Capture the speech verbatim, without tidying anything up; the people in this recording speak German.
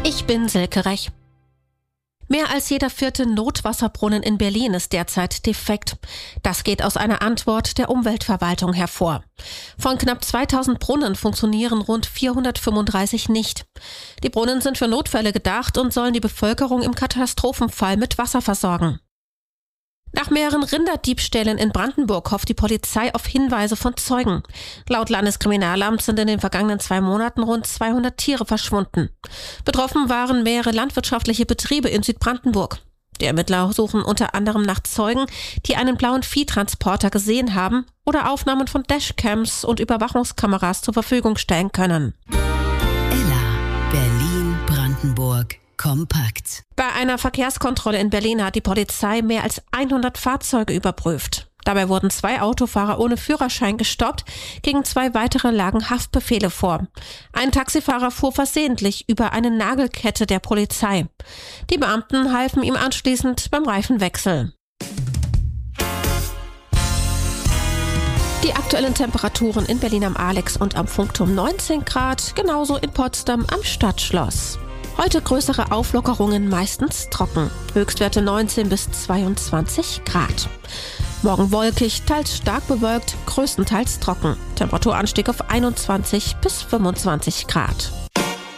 Ich bin Silke Rech. Mehr als jeder vierte Notwasserbrunnen in Berlin ist derzeit defekt. Das geht aus einer Antwort der Umweltverwaltung hervor. Von knapp zweitausend Brunnen funktionieren rund vierhundertfünfunddreißig nicht. Die Brunnen sind für Notfälle gedacht und sollen die Bevölkerung im Katastrophenfall mit Wasser versorgen. Nach mehreren Rinderdiebstählen in Brandenburg hofft die Polizei auf Hinweise von Zeugen. Laut Landeskriminalamt sind in den vergangenen zwei Monaten rund zweihundert Tiere verschwunden. Betroffen waren mehrere landwirtschaftliche Betriebe in Südbrandenburg. Die Ermittler suchen unter anderem nach Zeugen, die einen blauen Viehtransporter gesehen haben oder Aufnahmen von Dashcams und Überwachungskameras zur Verfügung stellen können. Ella, Berlin, Brandenburg. Kompakt. Bei einer Verkehrskontrolle in Berlin hat die Polizei mehr als hundert Fahrzeuge überprüft. Dabei wurden zwei Autofahrer ohne Führerschein gestoppt, gegen zwei weitere lagen Haftbefehle vor. Ein Taxifahrer fuhr versehentlich über eine Nagelkette der Polizei. Die Beamten halfen ihm anschließend beim Reifenwechsel. Die aktuellen Temperaturen in Berlin am Alex und am Funkturm neunzehn Grad, genauso in Potsdam am Stadtschloss. Heute größere Auflockerungen, meistens trocken. Höchstwerte neunzehn bis zweiundzwanzig Grad. Morgen wolkig, teils stark bewölkt, größtenteils trocken. Temperaturanstieg auf einundzwanzig bis fünfundzwanzig Grad.